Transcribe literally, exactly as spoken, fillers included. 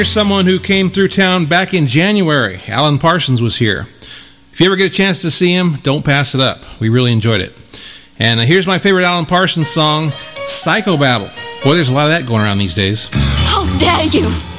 Here's someone who came through town back in January. Alan Parsons was here. If you ever get a chance to see him, don't pass it up. We really enjoyed it. And uh, here's my favorite Alan Parsons song, Psychobabble. Boy, there's a lot of that going around these days. How dare you!